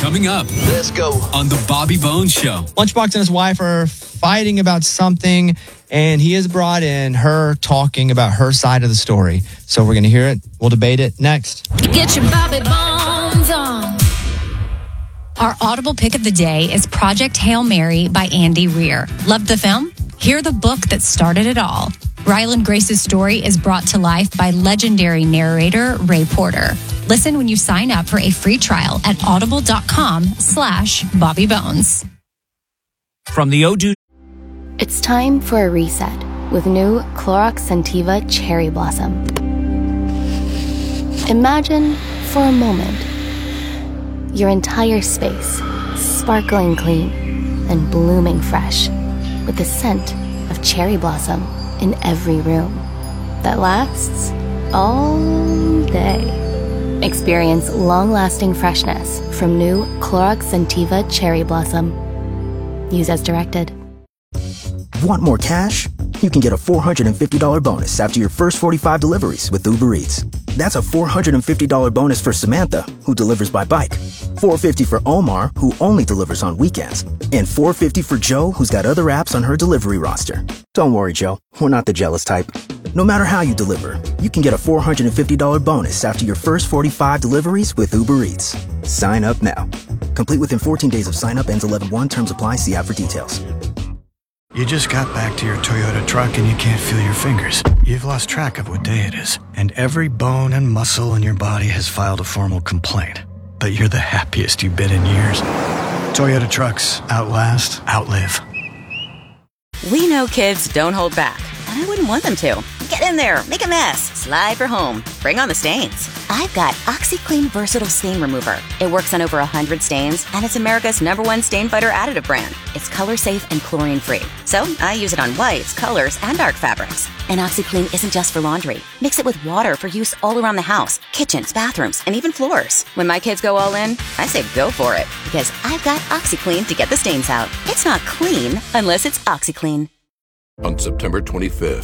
Coming up. Let's go. On the Bobby Bones Show. Lunchbox and his wife are fighting about something, and he has brought in her talking about her side of the story. So we're going to hear it. We'll debate it next. Get your Bobby Bones on. Our Audible pick of the day is Project Hail Mary by Andy Weir. Loved the film? Hear the book that started it all. Ryland Grace's story is brought to life by legendary narrator Ray Porter. Listen when you sign up for a free trial at audible.com/BobbyBones. From the Odoo. It's time for a reset with new Clorox Scentiva Cherry Blossom. Imagine for a moment your entire space sparkling clean and blooming fresh with the scent of cherry blossom in every room that lasts all day. Experience long-lasting freshness from new Clorox Scentiva Cherry Blossom. Use as directed. Want more cash? You can get a $450 bonus after your first 45 deliveries with Uber Eats. That's a $450 bonus for Samantha, who delivers by bike. $450 for Omar, who only delivers on weekends. And $450 for Joe, who's got other apps on her delivery roster. Don't worry, Joe. We're not the jealous type. No matter how you deliver, you can get a $450 bonus after your first 45 deliveries with Uber Eats. Sign up now. Complete within 14 days of sign up. Ends 11/1. Terms apply. See app for details. You just got back to your Toyota truck and you can't feel your fingers. You've lost track of what day it is. And every bone and muscle in your body has filed a formal complaint. But you're the happiest you've been in years. Toyota trucks outlast, outlive. We know kids don't hold back, and I wouldn't want them to. Get in there, make a mess, slide for home, bring on the stains. I've got OxyClean Versatile Stain Remover. It works on over 100 stains, and it's America's #1 stain fighter additive brand. It's color safe and chlorine free. So I use it on whites, colors, and dark fabrics. And OxyClean isn't just for laundry. Mix it with water for use all around the house, kitchens, bathrooms, and even floors. When my kids go all in, I say go for it, because I've got OxyClean to get the stains out. It's not clean unless it's OxyClean. On September 25th.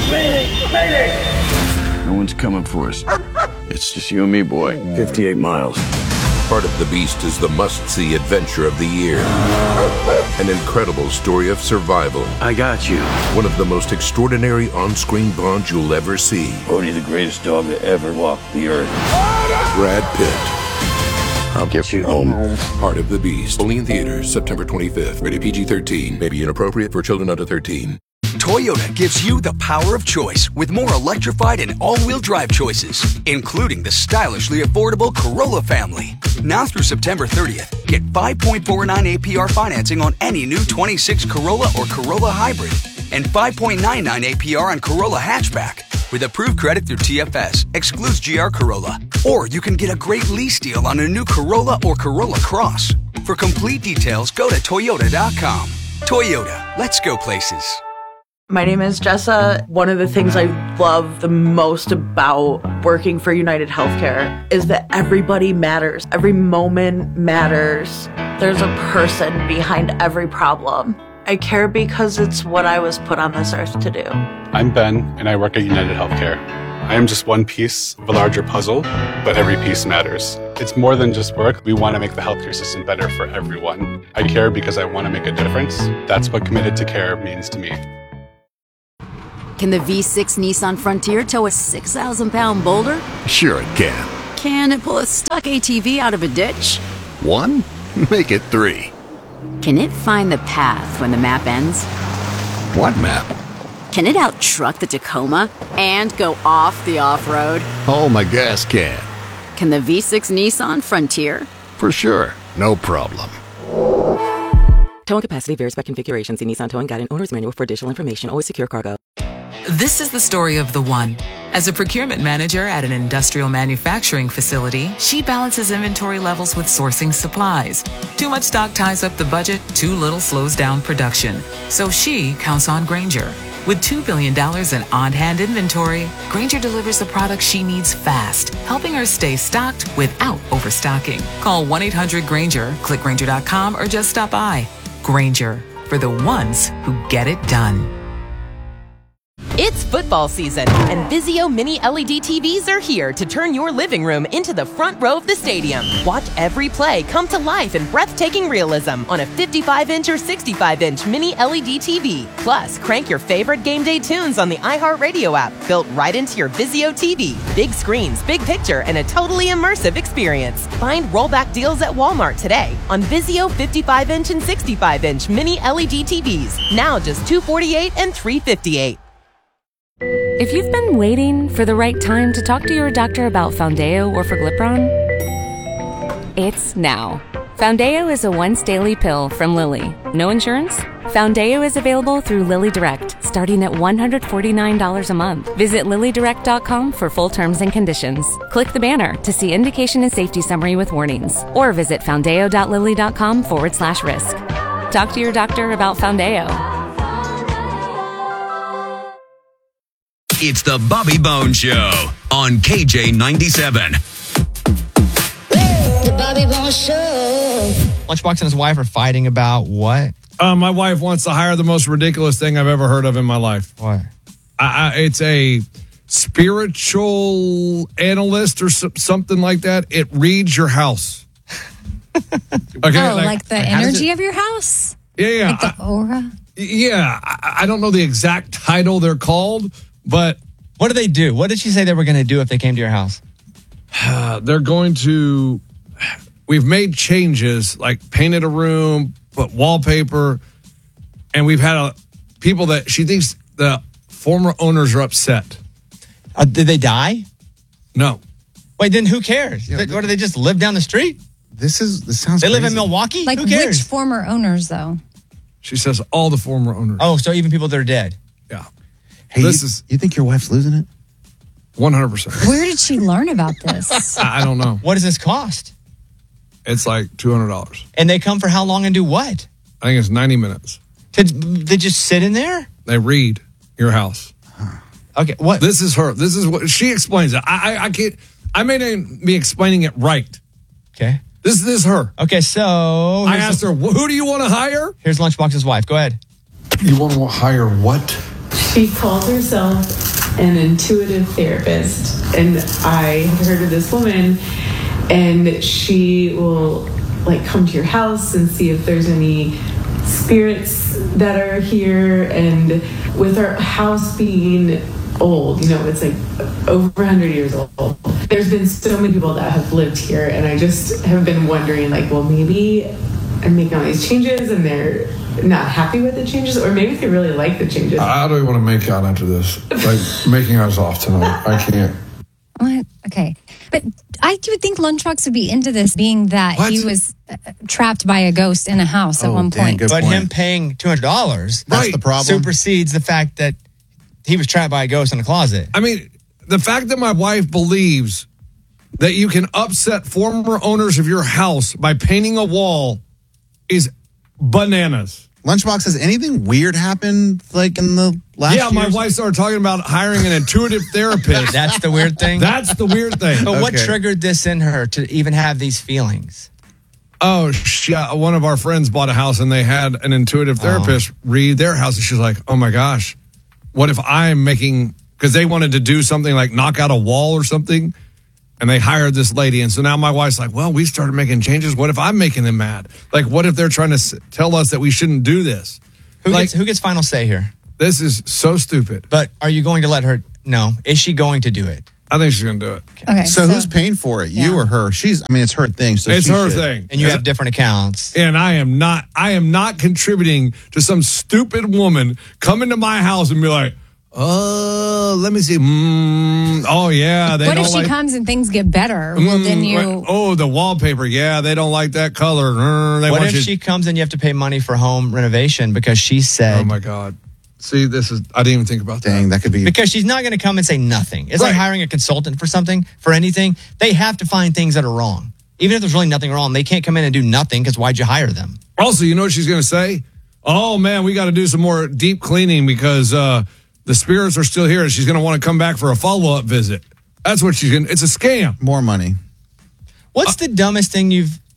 Mayday! No one's coming for us. It's just you and me, boy. 58 miles. Part of the Beast is the must-see adventure of the year. An incredible story of survival. I got you. One of the most extraordinary on-screen bonds you'll ever see. Bodhi, the greatest dog to ever walk the earth. Brad Pitt. I'll get you home. Part of the Beast. Only in theaters, September 25th. Rated PG-13. May be inappropriate for children under 13. Toyota gives you the power of choice with more electrified and all-wheel drive choices, including the stylishly affordable Corolla family. Now through September 30th, get 5.49 APR financing on any new 26 Corolla or Corolla Hybrid, and 5.99 APR on Corolla Hatchback. With approved credit through TFS, excludes GR Corolla. Or you can get a great lease deal on a new Corolla or Corolla Cross. For complete details, go to Toyota.com. Toyota, let's go places. My name is Jessa. One of the things I love the most about working for United Healthcare is that everybody matters. Every moment matters. There's a person behind every problem. I care because it's what I was put on this earth to do. I'm Ben, and I work at United Healthcare. I am just one piece of a larger puzzle, but every piece matters. It's more than just work. We want to make the healthcare system better for everyone. I care because I want to make a difference. That's what committed to care means to me. Can the V6 Nissan Frontier tow a 6,000-pound boulder? Sure it can. Can it pull a stuck ATV out of a ditch? 1? Make it 3. Can it find the path when the map ends? What map? Can it out-truck the Tacoma and go off the off-road? Oh, my gas can. Can the V6 Nissan Frontier? For sure. No problem. Towing capacity varies by configuration. See Nissan Towing Guide and Owner's Manual for additional information. Always secure cargo. This is the story of the one. As a procurement manager at an industrial manufacturing facility, she balances inventory levels with sourcing supplies. Too much stock ties up the budget, too little slows down production. So she counts on Grainger. With $2 billion in on-hand inventory, Grainger delivers the products she needs fast, helping her stay stocked without overstocking. Call 1-800-GRAINGER, click Grainger.com, or just stop by. Grainger, for the ones who get it done. It's football football season, and Vizio Mini LED TVs are here to turn your living room into the front row of the stadium. Watch every play come to life in breathtaking realism on a 55-inch or 65-inch Mini LED TV. Plus, crank your favorite game day tunes on the iHeartRadio app, built right into your Vizio TV. Big screens, big picture, and a totally immersive experience. Find rollback deals at Walmart today on Vizio 55-inch and 65-inch Mini LED TVs. Now just $248 and $358. If you've been waiting for the right time to talk to your doctor about Foundeo or Forglipron, it's now. Foundeo is a once-daily pill from Lilly. No insurance? Foundeo is available through Lilly Direct, starting at $149 a month. Visit LillyDirect.com for full terms and conditions. Click the banner to see indication and safety summary with warnings, or visit foundeo.lilly.com/risk. Talk to your doctor about Foundeo. It's the Bobby Bones Show on KJ97. The Bobby Bones Show. Lunchbox and his wife are fighting about what? My wife wants to hire the most ridiculous thing I've ever heard of in my life. What? It's a spiritual analyst or something like that. It reads your house. Okay, like the energy of your house? Yeah. Like the aura? Yeah. I don't know the exact title they're called, but... What do they do? What did she say they were going to do if they came to your house? They're going to... We've made changes, like painted a room, put wallpaper, and we've had people that she thinks the former owners are upset. Did they die? No. Wait, then who cares? What, do they just live down the street? This sounds They live in crazy. Milwaukee? Like Who cares? which former owners, though? She says all the former owners. Oh, so even people that are dead. Yeah. Hey, you think your wife's losing it? 100%. Where did she learn about this? I don't know. What does this cost? It's like $200. And they come for how long and do what? I think it's 90 minutes. They just sit in there? They read your house. Okay, what? This is her. This is what she explains it. I can't. I may not be explaining it right. Okay. This is her. Okay, so I asked her, who do you want to hire? Here's Lunchbox's wife. Go ahead. You want to hire what? She calls herself an intuitive therapist, and I have heard of this woman, and she will like come to your house and see if there's any spirits that are here. And with our house being old, it's like over 100 years old, there's been so many people that have lived here, and I just have been wondering, like, well, maybe I'm making all these changes and they're not happy with the changes, or maybe they really like the changes. I don't even want to make out into this. Like, making us off tonight. I can't. What? Okay. But I would think Lunchbox would be into this, being that he was trapped by a ghost in a house at one point. But him paying $200, that's the problem. Supersedes the fact that he was trapped by a ghost in a closet. I mean, the fact that my wife believes that you can upset former owners of your house by painting a wall is bananas. Lunchbox, has anything weird happened like in the last Yeah, my wife started talking about hiring an intuitive therapist. That's the weird thing? That's the weird thing. But what triggered this in her to even have these feelings? Oh, one of our friends bought a house and they had an intuitive therapist read their house. And she's like, oh my gosh, what if I'm making, because they wanted to do something like knock out a wall or something. And they hired this lady. And so now my wife's like, well, we started making changes. What if I'm making them mad? Like, what if they're trying to tell us that we shouldn't do this? Who gets final say here? This is so stupid. But are you going to let her know? Is she going to do it? I think she's going to do it. Okay. So who's paying for it? You or her? It's her thing. So it's she her should. thing. And you have different accounts. And I am not contributing to some stupid woman come into my house and be like, let me see. Oh, yeah. What if she comes and things get better? Well, then you... Oh, the wallpaper. Yeah, they don't like that color. What if she comes and you have to pay money for home renovation because she said... Oh, my God. See, I didn't even think about that. Dang, that could be... Because she's not going to come and say nothing. It's like hiring a consultant for something, for anything. They have to find things that are wrong. Even if there's really nothing wrong, they can't come in and do nothing because why'd you hire them? Also, you know what she's going to say? Oh, man, we got to do some more deep cleaning because... the spirits are still here, and she's going to want to come back for a follow-up visit. That's what she's going to... It's a scam. More money. What's the dumbest thing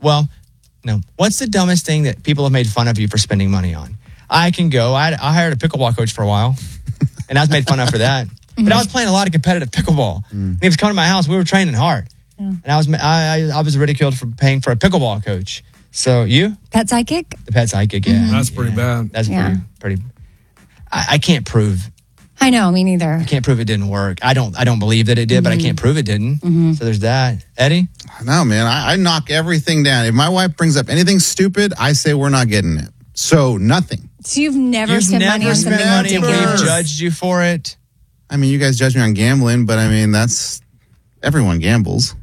what's the dumbest thing that people have made fun of you for spending money on? I can go. I hired a pickleball coach for a while, and I was made fun of for that. But I was playing a lot of competitive pickleball. And he was coming to my house. We were training hard. And I was ridiculed for paying for a pickleball coach. So you? Pet psychic? The pet psychic, yeah. That's pretty bad. That's pretty. I can't prove. I know, me neither. I can't prove it didn't work. I don't believe that it did, but I can't prove it didn't. So there's that. Eddie? No, man, I knock everything down. If my wife brings up anything stupid, I say we're not getting it. So nothing. So you've never spent money on something money and ridiculous? we've judged you for it. I mean, you guys judge me on gambling, but I mean, that's everyone gambles.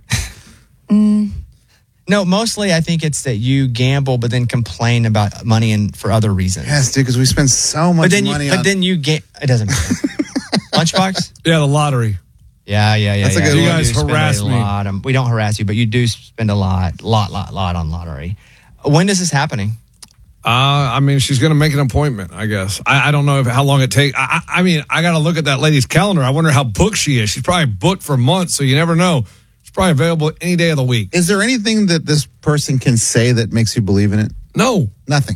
No, mostly I think it's that you gamble, but then complain about money and for other reasons. Yes, dude, because we spend so much money on... But then you it doesn't matter. Lunchbox? Yeah, the lottery. Yeah. That's a good You one. guys harass me. We don't harass you, but you do spend a lot on lottery. When is this happening? I mean, she's going to make an appointment, I guess. I don't know how long it takes. I mean, I got to look at that lady's calendar. I wonder how booked she is. She's probably booked for months, so you never know. She's probably available any day of the week. Is there anything that this person can say that makes you believe in it? No. Nothing.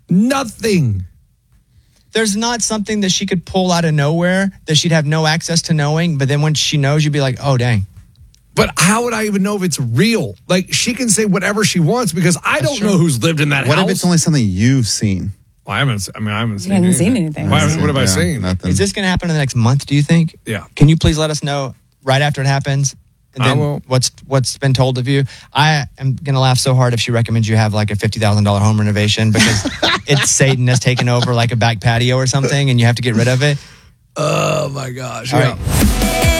There's not something that she could pull out of nowhere that she'd have no access to knowing, but then when she knows, you'd be like, oh, dang. But how would I even know if it's real? Like, she can say whatever she wants because I don't know who's lived in that house. What if it's only something you've seen? Well, I haven't seen You haven't seen anything. What have I seen? Nothing. Is this going to happen in the next month, do you think? Yeah. Can you please let us know right after it happens? And then I will. What's been told of you? I am going to laugh so hard if she recommends you have like a $50,000 home renovation because it's Satan has taken over like a back patio or something and you have to get rid of it. Oh, my gosh. All Yeah. right.